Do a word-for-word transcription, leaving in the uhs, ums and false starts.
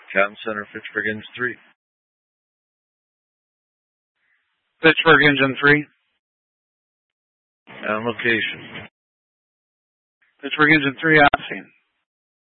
Comm Center, Fitchburg Engine three. Fitchburg Engine three. On location. Fitchburg Engine three,